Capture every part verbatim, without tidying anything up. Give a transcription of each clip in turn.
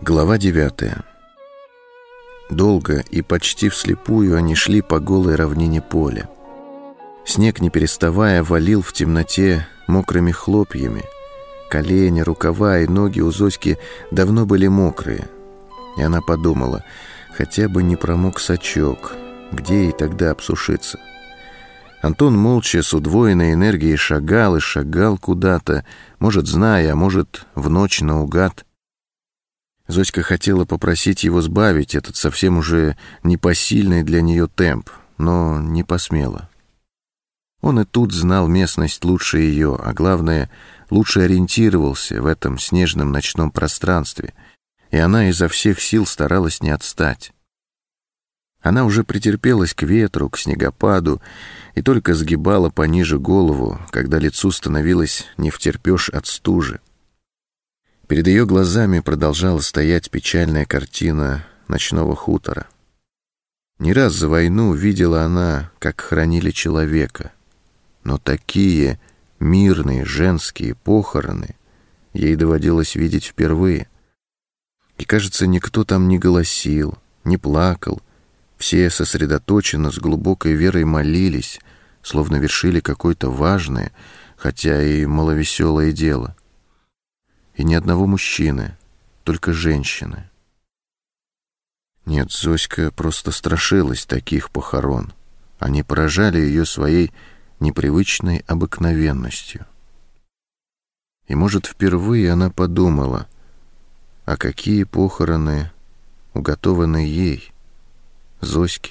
Глава девятая. Долго и почти вслепую они шли по голой равнине поля. Снег, не переставая, валил в темноте мокрыми хлопьями. Колени, рукава и ноги у Зоськи давно были мокрые. И она подумала, хотя бы не промок сачок, где ей тогда обсушиться. Антон молча с удвоенной энергией шагал и шагал куда-то, может, зная, а может, в ночь наугад. Зоська хотела попросить его сбавить этот совсем уже непосильный для нее темп, но не посмела. Он и тут знал местность лучше ее, а главное, лучше ориентировался в этом снежном ночном пространстве, и она изо всех сил старалась не отстать. Она уже претерпелась к ветру, к снегопаду, и только сгибала пониже голову, когда лицу становилось невтерпешь от стужи. Перед ее глазами продолжала стоять печальная картина ночного хутора. Не раз за войну видела она, как хоронили человека, но такие мирные женские похороны ей доводилось видеть впервые. И, кажется, никто там не голосил, не плакал, все сосредоточенно, с глубокой верой молились, словно вершили какое-то важное, хотя и маловеселое дело. И ни одного мужчины, только женщины. Нет, Зоська просто страшилась таких похорон. Они поражали ее своей непривычной обыкновенностью. И, может, впервые она подумала, а какие похороны уготованы ей, Зоське.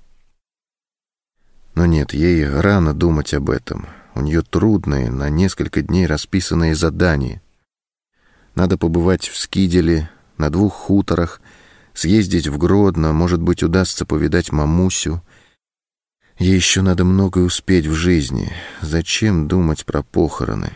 Но нет, ей рано думать об этом. У нее трудные, на несколько дней расписанные задания. Надо побывать в Скиделе, на двух хуторах, съездить в Гродно, может быть, удастся повидать мамусю. Ей еще надо многое успеть в жизни. Зачем думать про похороны?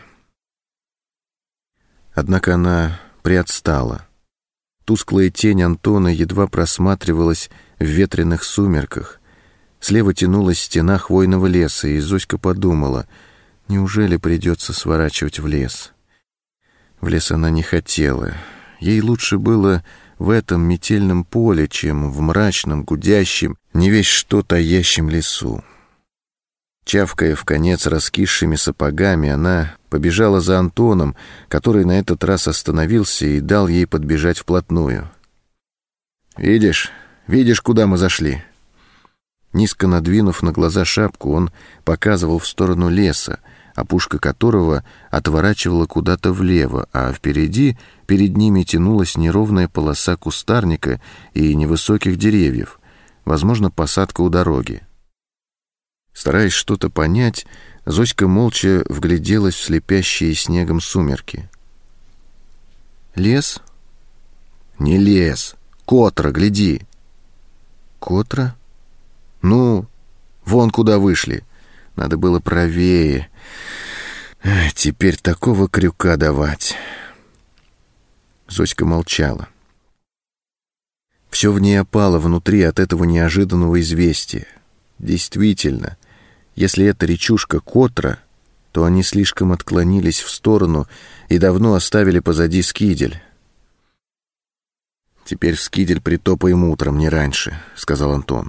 Однако она приотстала. Тусклая тень Антона едва просматривалась в ветреных сумерках. Слева тянулась стена хвойного леса, и Зоська подумала, неужели придется сворачивать в лес? В лес она не хотела. Ей лучше было в этом метельном поле, чем в мрачном, гудящем, не весь что таящем лесу. Чавкая вконец раскисшими сапогами, она побежала за Антоном, который на этот раз остановился и дал ей подбежать вплотную. «Видишь, видишь, куда мы зашли?» Низко надвинув на глаза шапку, он показывал в сторону леса, опушка которого отворачивала куда-то влево, а впереди, перед ними тянулась неровная полоса кустарника и невысоких деревьев, возможно, посадка у дороги. Стараясь что-то понять, Зоська молча вгляделась в слепящие снегом сумерки. «Лес?» «Не лес. Котра, гляди». «Котра?» «Ну, вон куда вышли. Надо было правее. Теперь такого крюка давать». Зоська молчала. Все в ней опало внутри от этого неожиданного известия. Действительно, если это речушка Котра, то они слишком отклонились в сторону и давно оставили позади Скидель. «Теперь в Скидель притопаем утром, не раньше», — сказал Антон.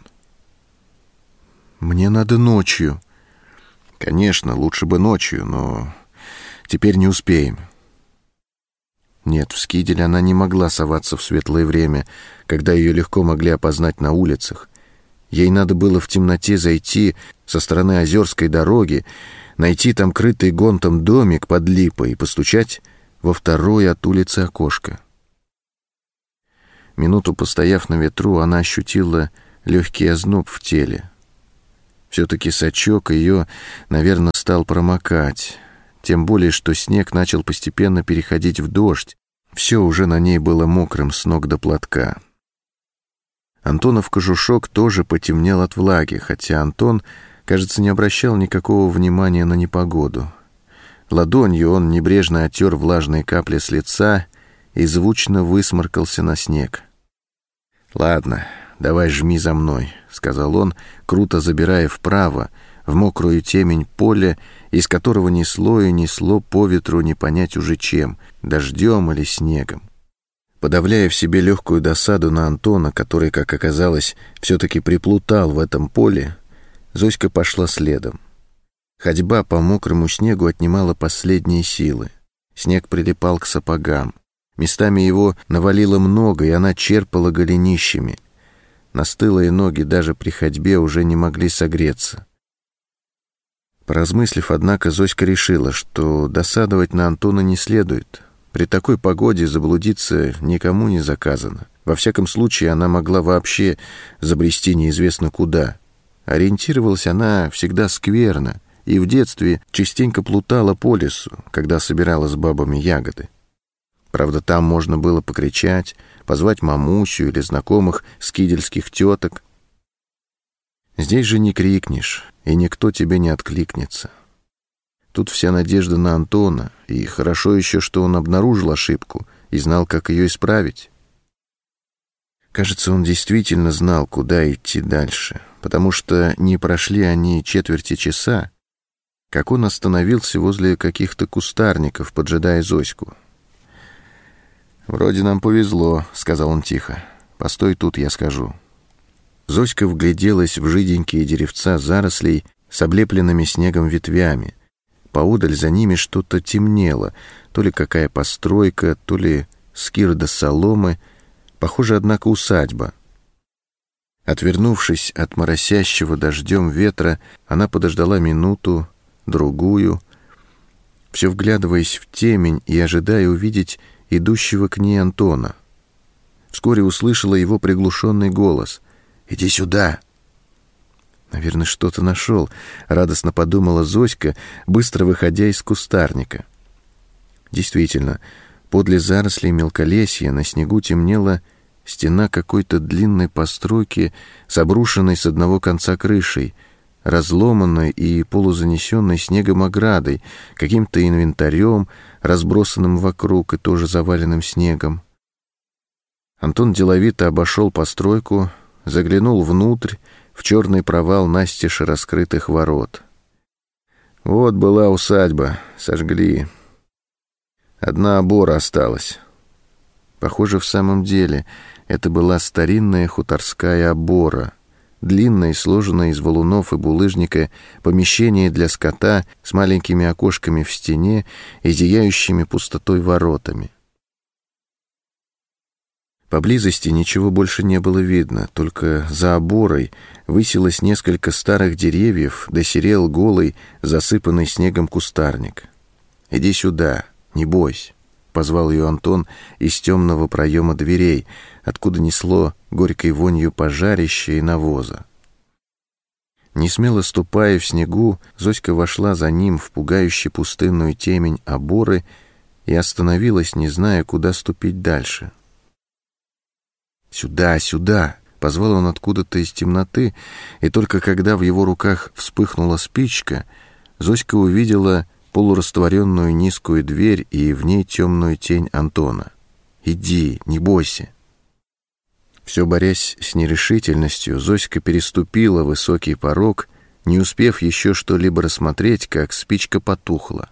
«Мне надо ночью». «Конечно, лучше бы ночью, но теперь не успеем». Нет, в Скидель она не могла соваться в светлое время, когда ее легко могли опознать на улицах. Ей надо было в темноте зайти со стороны Озерской дороги, найти там крытый гонтом домик под липой и постучать во второе от улицы окошко. Минуту постояв на ветру, она ощутила легкий озноб в теле. Все-таки сачок ее, наверное, стал промокать, тем более, что снег начал постепенно переходить в дождь. Все уже на ней было мокрым с ног до платка. Антонов кожушок тоже потемнел от влаги, хотя Антон, кажется, не обращал никакого внимания на непогоду. Ладонью он небрежно оттер влажные капли с лица и звучно высморкался на снег. «Ладно, давай жми за мной», — сказал он, круто забирая вправо, в мокрую темень поля, из которого несло и несло по ветру не понять уже чем, дождем или снегом. Подавляя в себе легкую досаду на Антона, который, как оказалось, все-таки приплутал в этом поле, Зоська пошла следом. Ходьба по мокрому снегу отнимала последние силы. Снег прилипал к сапогам. Местами его навалило много, и она черпала голенищами. Настылые ноги даже при ходьбе уже не могли согреться. Поразмыслив, однако, Зоська решила, что досадовать на Антона не следует. При такой погоде заблудиться никому не заказано. Во всяком случае, она могла вообще забрести неизвестно куда. Ориентировалась она всегда скверно, и в детстве частенько плутала по лесу, когда собирала с бабами ягоды. Правда, там можно было покричать, позвать мамусю или знакомых скидельских теток. Здесь же не крикнешь, и никто тебе не откликнется. Тут вся надежда на Антона, и хорошо еще, что он обнаружил ошибку и знал, как ее исправить. Кажется, он действительно знал, куда идти дальше, потому что не прошли они четверти часа, как он остановился возле каких-то кустарников, поджидая Зоську. «Вроде нам повезло», — сказал он тихо. «Постой тут, я скажу». Зоська вгляделась в жиденькие деревца зарослей с облепленными снегом ветвями. Поодаль за ними что-то темнело, то ли какая постройка, то ли скирда соломы. Похоже, однако, усадьба. Отвернувшись от моросящего дождем ветра, она подождала минуту, другую, все вглядываясь в темень и ожидая увидеть идущего к ней Антона. Вскоре услышала его приглушенный голос. «Иди сюда!» «Наверное, что-то нашел», — радостно подумала Зоська, быстро выходя из кустарника. Действительно, подле зарослей мелколесья на снегу темнела стена какой-то длинной постройки с обрушенной с одного конца крышей, разломанной и полузанесенной снегом оградой, каким-то инвентарем, разбросанным вокруг и тоже заваленным снегом. Антон деловито обошел постройку, заглянул внутрь, в черный провал настежь раскрытых ворот. Вот была усадьба, сожгли. Одна обора осталась. Похоже, в самом деле, это была старинная хуторская обора, длинное, сложенное из валунов и булыжника помещение для скота с маленькими окошками в стене и зияющими пустотой воротами. Поблизости ничего больше не было видно, только за оборой высилось несколько старых деревьев, да серел голый, засыпанный снегом кустарник. «Иди сюда, не бойся», — позвал ее Антон из темного проема дверей, откуда несло горькой вонью пожарища и навоза. Несмело ступая в снегу, Зоська вошла за ним в пугающе пустынную темень оборы и остановилась, не зная, куда ступить дальше. «Сюда, сюда!» — позвал он откуда-то из темноты, и только когда в его руках вспыхнула спичка, Зоська увидела полурастворенную низкую дверь и в ней темную тень Антона. «Иди, не бойся!» Все борясь с нерешительностью, Зоська переступила высокий порог, не успев еще что-либо рассмотреть, как спичка потухла.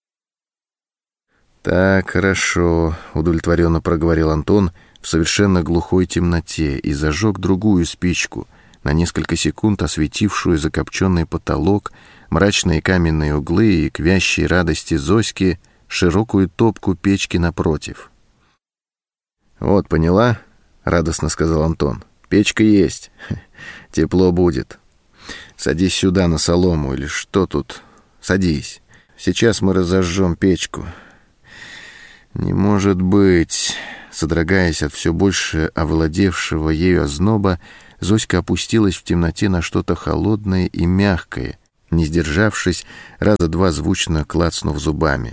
«Так, хорошо», — удовлетворенно проговорил Антон в совершенно глухой темноте и зажег другую спичку, на несколько секунд осветившую закопченный потолок, мрачные каменные углы и, к вящей радости Зоськи, широкую топку печки напротив. «Вот, поняла?» — радостно сказал Антон. «Печка есть. Тепло будет. Садись сюда на солому, или что тут? Садись. Сейчас мы разожжем печку». «Не может быть!» Содрогаясь от все больше овладевшего ею озноба, Зоська опустилась в темноте на что-то холодное и мягкое, не сдержавшись, раза два звучно клацнув зубами.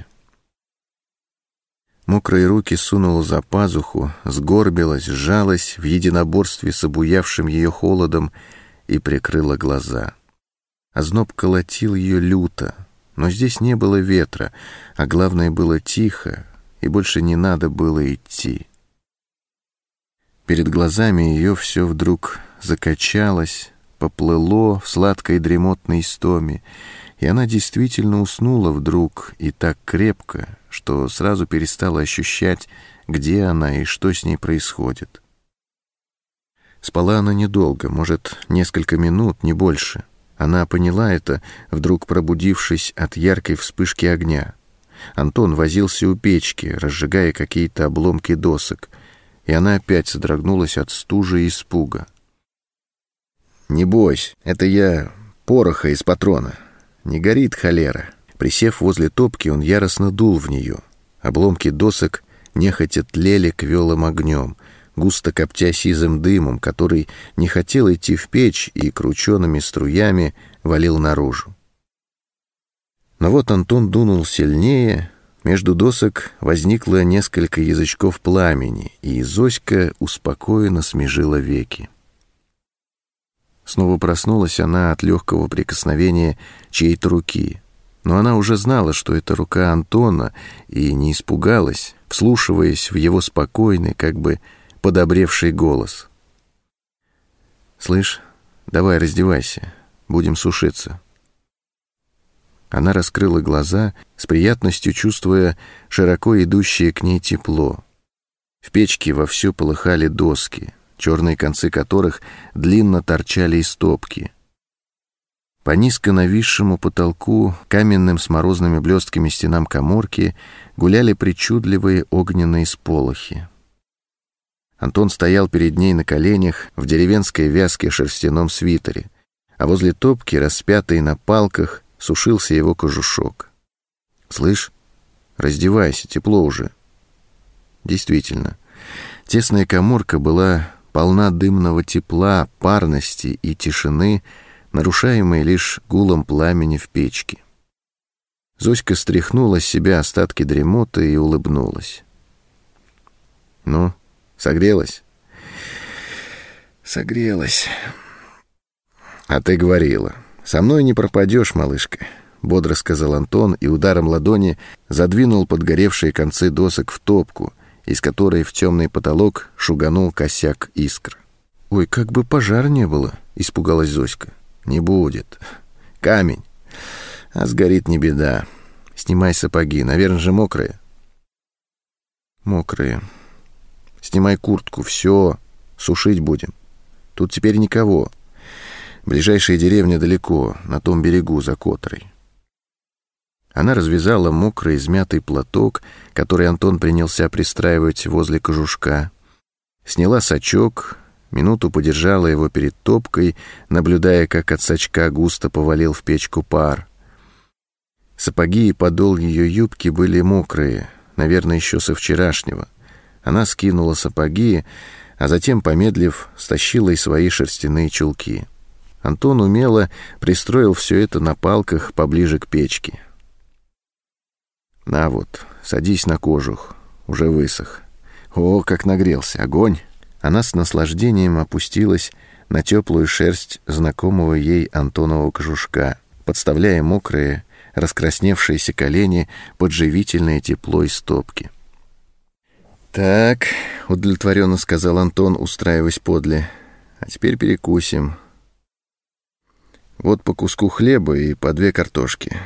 Мокрые руки сунула за пазуху, сгорбилась, сжалась в единоборстве с обуявшим ее холодом и прикрыла глаза. Озноб колотил ее люто, но здесь не было ветра, а главное, было тихо, и больше не надо было идти. Перед глазами ее все вдруг закачалось, поплыло в сладкой дремотной истоме, и она действительно уснула вдруг и так крепко, что сразу перестала ощущать где она и что с ней происходит. Спала она недолго, может, несколько минут, не больше. Она поняла это, вдруг пробудившись от яркой вспышки огня. Антон возился у печки, разжигая какие-то обломки досок, и она опять содрогнулась от стужи и испуга. «Не бойся, это я пороха из патрона. Не горит холера». Присев возле топки, он яростно дул в нее. Обломки досок нехотя тлели квелым огнем, густо коптя сизым дымом, который не хотел идти в печь и кручеными струями валил наружу. Но вот Антон дунул сильнее, между досок возникло несколько язычков пламени, и Зоська успокоенно смежила веки. Снова проснулась она от легкого прикосновения чьей-то руки, но она уже знала, что это рука Антона, и не испугалась, вслушиваясь в его спокойный, как бы подобревший голос. «Слышь, давай раздевайся, будем сушиться». Она раскрыла глаза, с приятностью чувствуя широко идущее к ней тепло. В печке вовсю полыхали доски, черные концы которых длинно торчали из топки. По низко нависшему потолку, каменным с морозными блестками стенам каморки гуляли причудливые огненные сполохи. Антон стоял перед ней на коленях в деревенской вязке шерстяном свитере, а возле топки, распятый на палках, сушился его кожушок. «Слышь, раздевайся, тепло уже». Действительно, тесная каморка была полна дымного тепла, парности и тишины, нарушаемой лишь гулом пламени в печке. Зоська стряхнула с себя остатки дремоты и улыбнулась. «Ну, согрелась?» «Согрелась. А ты говорила, со мной не пропадешь, малышка», — бодро сказал Антон и ударом ладони задвинул подгоревшие концы досок в топку, из которой в темный потолок шуганул косяк искр. «Ой, как бы пожар не было», — испугалась Зоська. «Не будет. Камень. А сгорит не беда. Снимай сапоги. Наверное же мокрые». «Мокрые. Снимай куртку. Все. Сушить будем. Тут теперь никого. Ближайшая деревня далеко, на том берегу за Которой». Она развязала мокрый измятый платок, который Антон принялся пристраивать возле кожушка, сняла сачок, минуту подержала его перед топкой, наблюдая, как от сачка густо повалил в печку пар. Сапоги и подол ее юбки были мокрые, наверное, еще со вчерашнего. Она скинула сапоги, а затем, помедлив, стащила и свои шерстяные чулки. Антон умело пристроил все это на палках поближе к печке. «На вот, садись на кожух, уже высох. О, как нагрелся, огонь!» Она с наслаждением опустилась на теплую шерсть знакомого ей Антонова кожушка, подставляя мокрые, раскрасневшиеся колени под живительное тепло из топки. «Так», — удовлетворенно сказал Антон, устраиваясь подле, — «а теперь перекусим. Вот по куску хлеба и по две картошки.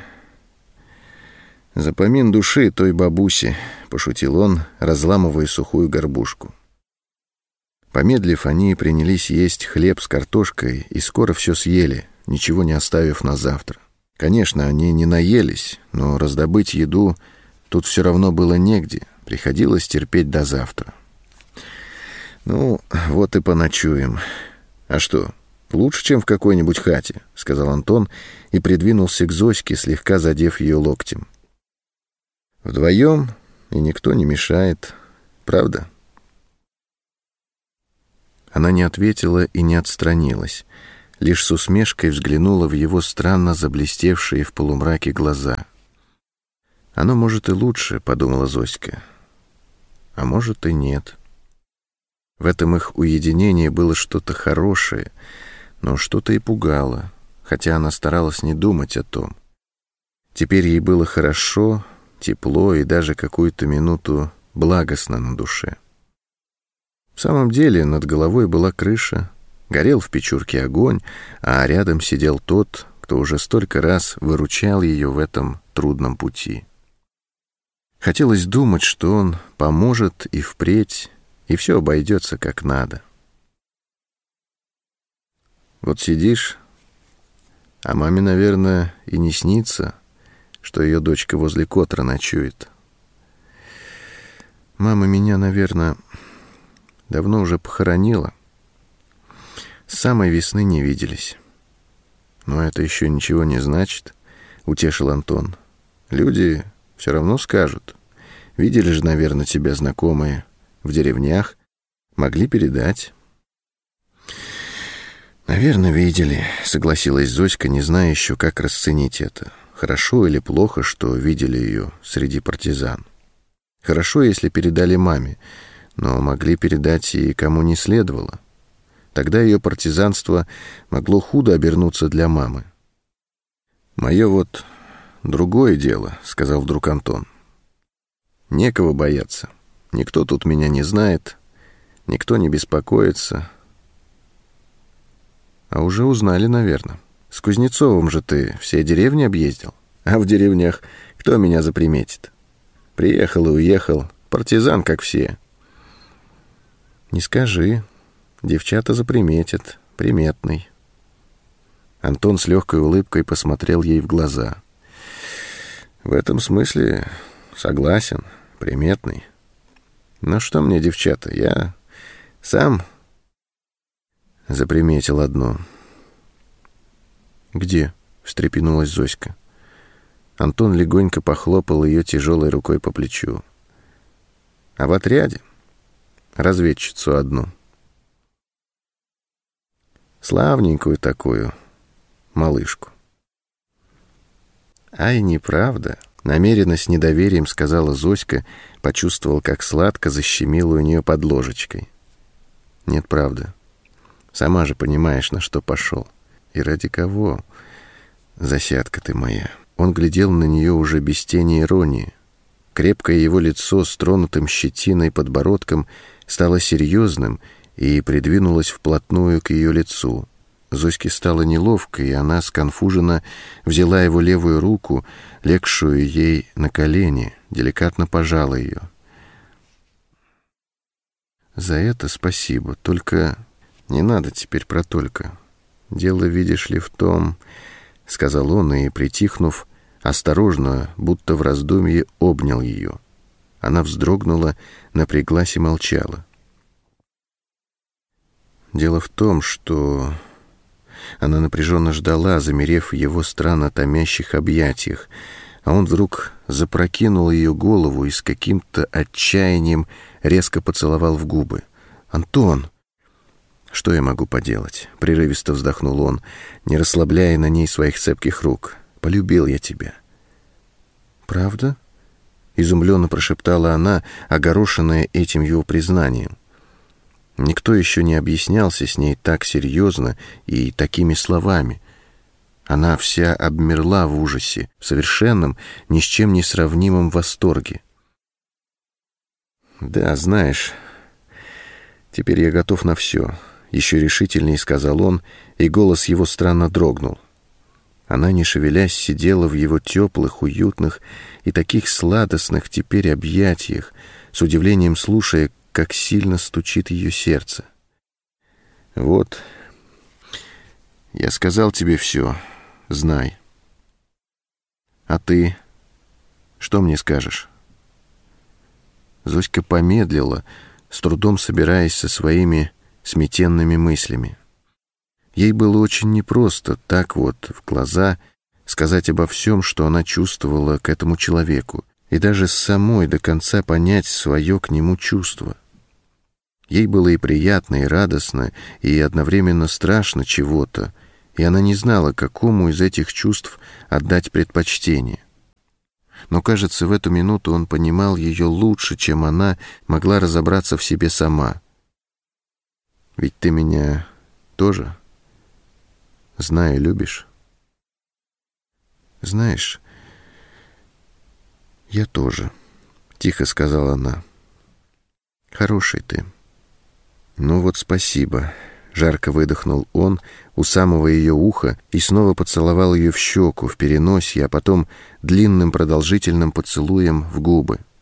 За помин души той бабуси», — пошутил он, разламывая сухую горбушку. Помедлив, они принялись есть хлеб с картошкой и скоро все съели, ничего не оставив на завтра. Конечно, они не наелись, но раздобыть еду тут все равно было негде, приходилось терпеть до завтра. «Ну, вот и поночуем. А что, лучше, чем в какой-нибудь хате», — сказал Антон и придвинулся к Зоське, слегка задев ее локтем. «Вдвоем, и никто не мешает, правда?» Она не ответила и не отстранилась, лишь с усмешкой взглянула в его странно заблестевшие в полумраке глаза. «Оно, может, и лучше», — подумала Зоська. «А может, и нет». В этом их уединении было что-то хорошее, но что-то и пугало, хотя она старалась не думать о том. Теперь ей было хорошо, тепло и даже какую-то минуту благостно на душе. В самом деле над головой была крыша, горел в печурке огонь, а рядом сидел тот, кто уже столько раз выручал ее в этом трудном пути. Хотелось думать, что он поможет и впредь, и все обойдется как надо. Вот сидишь, а маме, наверное, и не снится, что ее дочка возле Котра ночует. Мама меня, наверное, давно уже похоронила. С самой весны не виделись. Но это еще ничего не значит, утешил Антон. Люди все равно скажут. Видели же, наверное, тебя знакомые в деревнях. Могли передать. Наверное, видели, согласилась Зоська, не зная еще, как расценить это. Хорошо или плохо, что видели ее среди партизан. Хорошо, если передали маме, но могли передать и кому не следовало. Тогда ее партизанство могло худо обернуться для мамы. «Мое вот другое дело», — сказал вдруг Антон. «Некого бояться. Никто тут меня не знает, никто не беспокоится. А уже узнали, наверное. С Кузнецовым же ты все деревни объездил, а в деревнях кто меня заприметит? Приехал и уехал, партизан, как все». «Не скажи, девчата заприметят, приметный». Антон с легкой улыбкой посмотрел ей в глаза. «В этом смысле согласен, приметный. Но что мне, девчата, я сам заприметил одну». «Где?» — встрепенулась Зоська. Антон легонько похлопал ее тяжелой рукой по плечу. «А в отряде разведчицу одну. Славненькую такую малышку». «Ай, неправда», — намеренно с недоверием сказала Зоська, почувствовал, как сладко защемило у нее под ложечкой. «Нет, правда. Сама же понимаешь, на что пошел. И ради кого? Засядка ты моя». Он глядел на нее уже без тени иронии. Крепкое его лицо с тронутым щетиной подбородком стало серьезным и придвинулось вплотную к ее лицу. Зоське стало неловко, и она сконфуженно взяла его левую руку, легшую ей на колени, деликатно пожала ее. «За это спасибо, только не надо теперь про только. Дело, видишь ли, в том...» — сказал он, и, притихнув, осторожно, будто в раздумье, обнял ее. Она вздрогнула, напряглась и молчала. «Дело в том, что...» Она напряженно ждала, замерев в его странно томящих объятиях, а он вдруг запрокинул ее голову и с каким-то отчаянием резко поцеловал в губы. «Антон!» «Что я могу поделать?» — прерывисто вздохнул он, не расслабляя на ней своих цепких рук. «Полюбил я тебя». «Правда?» — изумленно прошептала она, огорошенная этим его признанием. Никто еще не объяснялся с ней так серьезно и такими словами. Она вся обмерла в ужасе, в совершенном, ни с чем не сравнимом восторге. «Да, знаешь, теперь я готов на все», — еще решительнее сказал он, и голос его странно дрогнул. Она, не шевелясь, сидела в его теплых, уютных и таких сладостных теперь объятиях, с удивлением слушая, как сильно стучит ее сердце. «Вот, я сказал тебе все, знай. А ты что мне скажешь?» Зоська помедлила, с трудом собираясь со своими сметенными мыслями. Ей было очень непросто так вот в глаза сказать обо всем, что она чувствовала к этому человеку, и даже самой до конца понять свое к нему чувство. Ей было и приятно, и радостно, и одновременно страшно чего-то, и она не знала, какому из этих чувств отдать предпочтение. Но, кажется, в эту минуту он понимал ее лучше, чем она могла разобраться в себе сама. «Ведь ты меня тоже, знаю, любишь?» «Знаешь, я тоже», — тихо сказала она. «Хороший ты». «Ну вот спасибо», — жарко выдохнул он у самого ее уха и снова поцеловал ее в щеку, в переносье, а потом длинным продолжительным поцелуем в губы.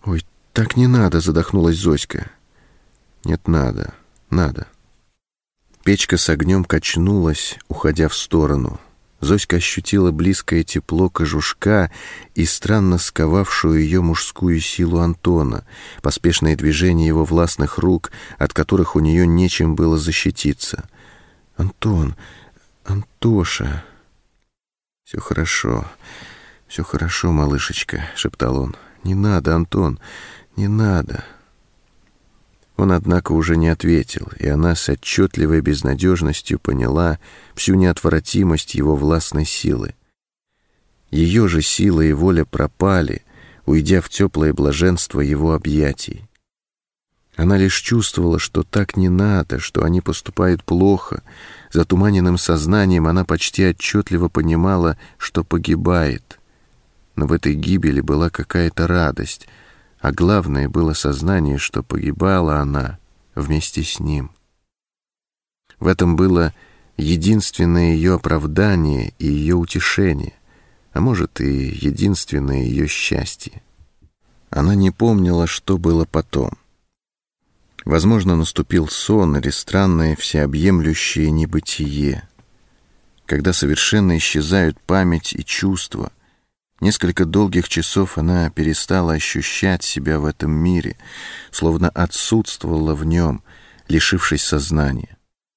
«Ой, так не надо!» — задохнулась Зоська. «Нет, надо, надо». Печка с огнем качнулась, уходя в сторону. Зоська ощутила близкое тепло кожушка и странно сковавшую ее мужскую силу Антона, поспешные движения его властных рук, от которых у нее нечем было защититься. «Антон! Антоша!» «Все хорошо, все хорошо, малышечка», — шептал он. «Не надо, Антон, не надо». Он, однако, уже не ответил, и она с отчетливой безнадежностью поняла всю неотвратимость его властной силы. Ее же сила и воля пропали, уйдя в теплое блаженство его объятий. Она лишь чувствовала, что так не надо, что они поступают плохо. Затуманенным сознанием она почти отчетливо понимала, что погибает. Но в этой гибели была какая-то радость, а главное было сознание, что погибала она вместе с ним. В этом было единственное ее оправдание и ее утешение, а может и единственное ее счастье. Она не помнила, что было потом. Возможно, наступил сон или странное всеобъемлющее небытие, когда совершенно исчезают память и чувства. Несколько долгих часов она перестала ощущать себя в этом мире, словно отсутствовала в нем, лишившись сознания.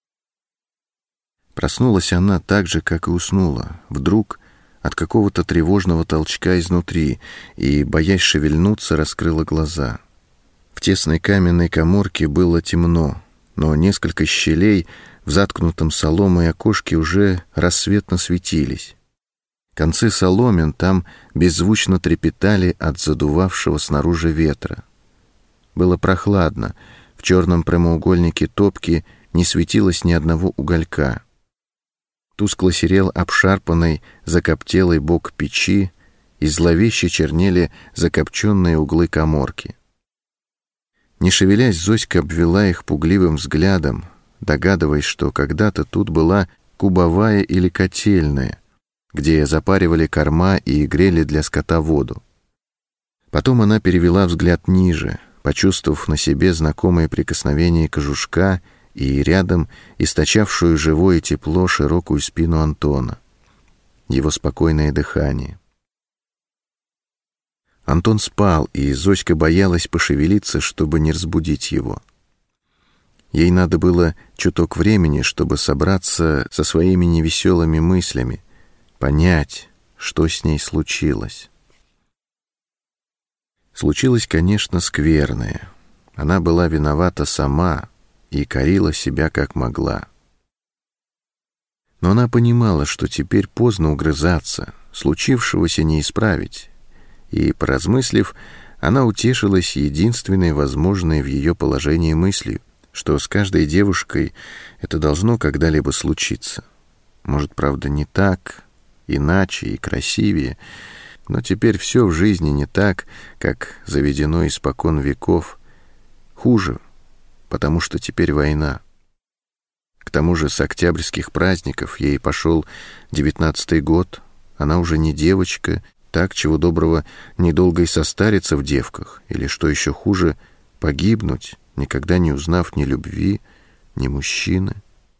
Проснулась она так же, как и уснула, вдруг от какого-то тревожного толчка изнутри, и, боясь шевельнуться, раскрыла глаза. В тесной каменной каморке было темно, но несколько щелей в заткнутом соломой окошке уже рассветно светились. Концы соломен там беззвучно трепетали от задувавшего снаружи ветра. Было прохладно, в черном прямоугольнике топки не светилось ни одного уголька. Тускло серел обшарпанный, закоптелый бок печи, и зловеще чернели закопченные углы каморки. Не шевелясь, Зоська обвела их пугливым взглядом, догадываясь, что когда-то тут была кубовая или котельная, где запаривали корма и грели для скота воду. Потом она перевела взгляд ниже, почувствовав на себе знакомое прикосновение кожушка и рядом источавшую живое тепло широкую спину Антона, его спокойное дыхание. Антон спал, и Зоська боялась пошевелиться, чтобы не разбудить его. Ей надо было чуток времени, чтобы собраться со своими невеселыми мыслями, понять, что с ней случилось. Случилось, конечно, скверное. Она была виновата сама и корила себя как могла. Но она понимала, что теперь поздно угрызаться, случившегося не исправить, и, поразмыслив, она утешилась единственной возможной в ее положении мыслью, что с каждой девушкой это должно когда-либо случиться. Может, правда, не так, иначе и красивее, но теперь все в жизни не так, как заведено испокон веков. Хуже, потому что теперь война. К тому же с октябрьских праздников ей пошел девятнадцатый год, она уже не девочка, так, чего доброго, недолго и состариться в девках, или, что еще хуже, погибнуть, никогда не узнав ни любви, ни мужчины.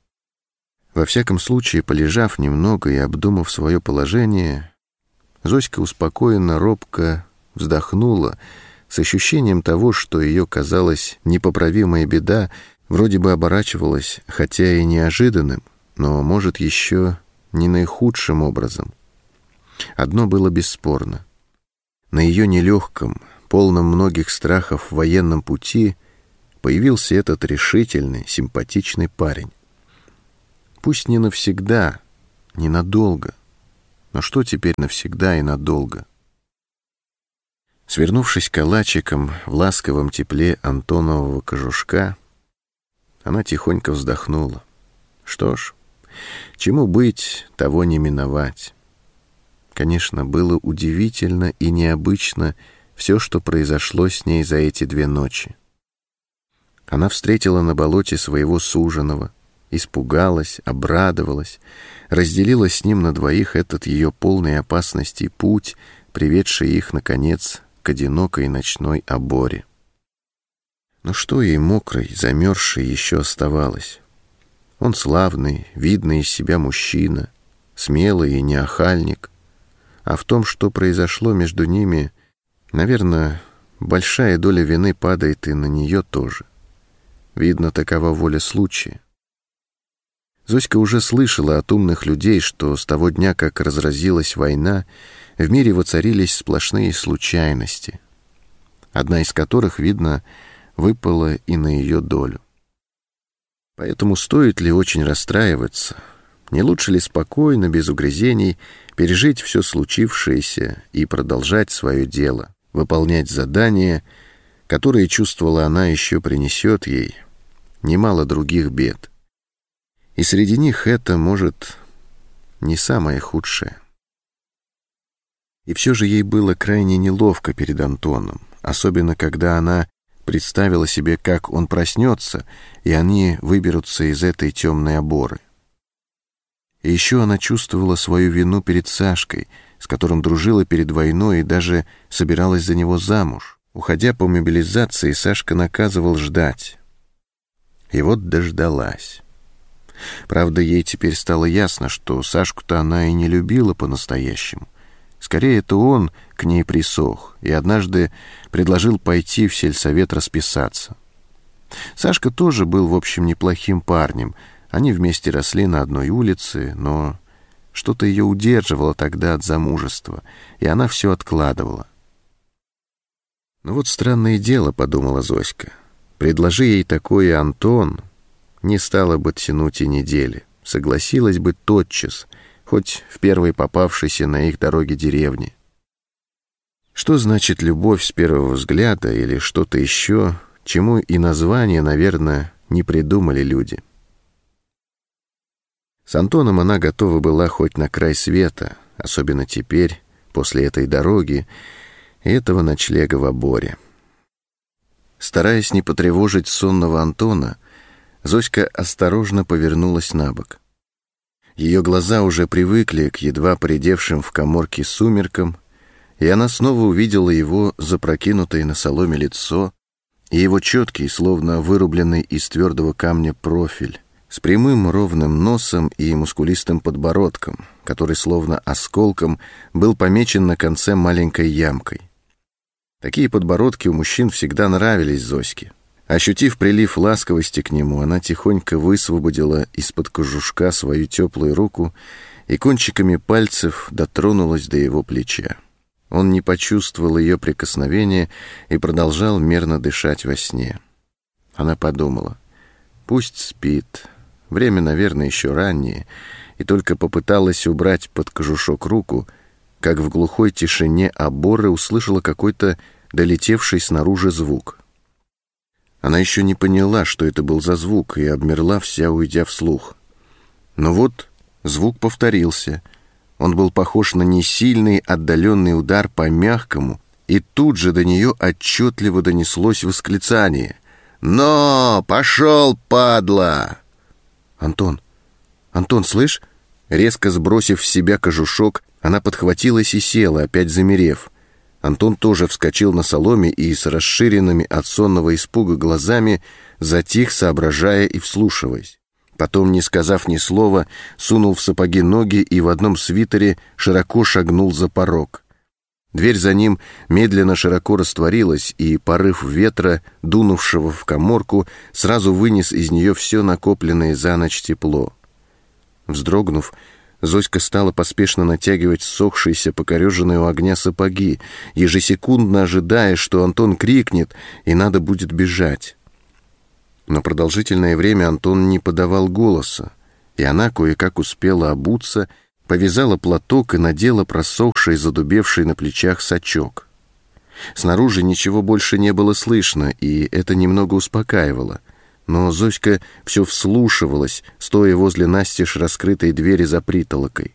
Во всяком случае, полежав немного и обдумав свое положение, Зоська успокоенно, робко вздохнула с ощущением того, что ее, казалось, непоправимая беда вроде бы оборачивалась, хотя и неожиданным, но, может, еще не наихудшим образом. Одно было бесспорно. На ее нелегком, полном многих страхов военном пути появился этот решительный, симпатичный парень. Пусть не навсегда, ненадолго, но что теперь навсегда и надолго? Свернувшись калачиком в ласковом тепле Антонового кожушка, она тихонько вздохнула. Что ж, чему быть, того не миновать. Конечно, было удивительно и необычно все, что произошло с ней за эти две ночи. Она встретила на болоте своего суженого, испугалась, обрадовалась, разделила с ним на двоих этот ее полный опасностей путь, приведший их, наконец, к одинокой ночной оборе. Но что ей мокрой, замерзшей еще оставалось? Он славный, видный из себя мужчина, смелый и неохальник, а в том, что произошло между ними, наверное, большая доля вины падает и на нее тоже. Видно, такова воля случая. Зоська уже слышала от умных людей, что с того дня, как разразилась война, в мире воцарились сплошные случайности, одна из которых, видно, выпала и на ее долю. Поэтому стоит ли очень расстраиваться? Не лучше ли спокойно, без угрызений, пережить все случившееся и продолжать свое дело, выполнять задания, которые, чувствовала она, еще принесет ей немало других бед? И среди них это, может, не самое худшее. И все же ей было крайне неловко перед Антоном, особенно когда она представила себе, как он проснется, и они выберутся из этой темной оборы. И еще она чувствовала свою вину перед Сашкой, с которым дружила перед войной и даже собиралась за него замуж. Уходя по мобилизации, Сашка наказывал ждать. И вот дождалась. Правда, ей теперь стало ясно, что Сашку-то она и не любила по-настоящему. Скорее, это он к ней присох и однажды предложил пойти в сельсовет расписаться. Сашка тоже был, в общем, неплохим парнем. Они вместе росли на одной улице, но что-то ее удерживало тогда от замужества, и она все откладывала. «Ну вот странное дело», — подумала Зоська. «Предложи ей такое Антон, не стала бы тянуть и недели, согласилась бы тотчас, хоть в первой попавшейся на их дороге деревне. Что значит любовь с первого взгляда или что-то еще, чему и название, наверное, не придумали люди?» С Антоном она готова была хоть на край света, особенно теперь, после этой дороги и этого ночлега в оборе. Стараясь не потревожить сонного Антона, Зоська осторожно повернулась на бок. Ее глаза уже привыкли к едва поредевшим в каморке сумеркам, и она снова увидела его запрокинутое на соломе лицо и его четкий, словно вырубленный из твердого камня профиль, с прямым ровным носом и мускулистым подбородком, который словно осколком был помечен на конце маленькой ямкой. Такие подбородки у мужчин всегда нравились Зоське. Ощутив прилив ласковости к нему, она тихонько высвободила из-под кожушка свою теплую руку и кончиками пальцев дотронулась до его плеча. Он не почувствовал ее прикосновения и продолжал мерно дышать во сне. Она подумала: пусть спит, время, наверное, еще раннее, и только попыталась убрать под кожушок руку, как в глухой тишине оборы услышала какой-то долетевший снаружи звук. Она еще не поняла, что это был за звук, и обмерла вся, уйдя вслух. Но вот звук повторился. Он был похож на несильный отдаленный удар по мягкому, и тут же до нее отчетливо донеслось восклицание: «Но! Пошел, падла!» «Антон! Антон, слышь?» Резко сбросив с себя кожушок, она подхватилась и села, опять замерев. Антон тоже вскочил на соломе и с расширенными от сонного испуга глазами затих, соображая и вслушиваясь. Потом, не сказав ни слова, сунул в сапоги ноги и в одном свитере широко шагнул за порог. Дверь за ним медленно широко растворилась, и порыв ветра, дунувшего в каморку, сразу вынес из нее все накопленное за ночь тепло. Вздрогнув, Зоська стала поспешно натягивать ссохшиеся, покореженные у огня сапоги, ежесекундно ожидая, что Антон крикнет, и надо будет бежать. Но продолжительное время Антон не подавал голоса, и она кое-как успела обуться, повязала платок и надела просохший, задубевший на плечах сачок. Снаружи ничего больше не было слышно, и это немного успокаивало. Но Зоська все вслушивалась, стоя возле настежь раскрытой двери за притолокой.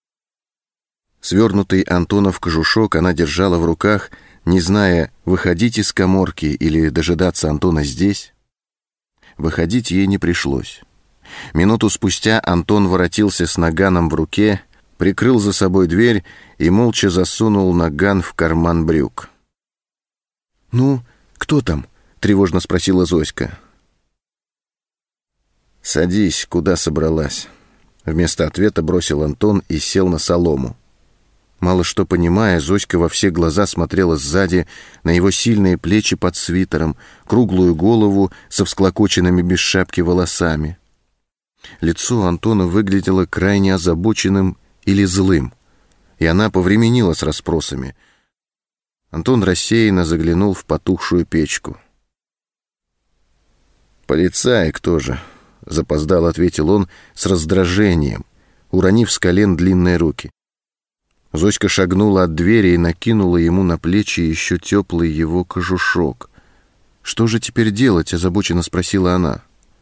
Свернутый Антонов кожушок она держала в руках, не зная, выходить из каморки или дожидаться Антона здесь. Выходить ей не пришлось. Минуту спустя Антон воротился с наганом в руке, прикрыл за собой дверь и молча засунул наган в карман брюк. «Ну, кто там?» — тревожно спросила Зоська. «Садись, куда собралась?» Вместо ответа бросил Антон и сел на солому. Мало что понимая, Зоська во все глаза смотрела сзади на его сильные плечи под свитером, круглую голову со всклокоченными без шапки волосами. Лицо Антона выглядело крайне озабоченным или злым, и она повременила с расспросами. Антон рассеянно заглянул в потухшую печку. «Полицай кто же?» — запоздало ответил он с раздражением, уронив с колен длинные руки. Зоська шагнула от двери и накинула ему на плечи еще теплый его кожушок. «Что же теперь делать?» — озабоченно спросила она.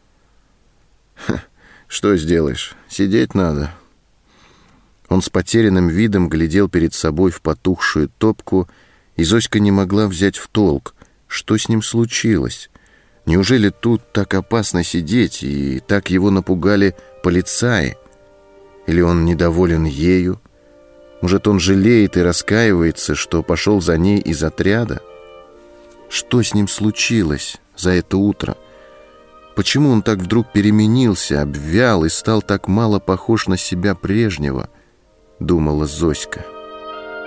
«Что сделаешь? Сидеть надо». Он с потерянным видом глядел перед собой в потухшую топку, и Зоська не могла взять в толк, что с ним случилось. Неужели тут так опасно сидеть, и так его напугали полицаи? Или он недоволен ею? Может, он жалеет и раскаивается, что пошел за ней из отряда? Что с ним случилось за это утро? Почему он так вдруг переменился, обвял и стал так мало похож на себя прежнего? Думала Зоська.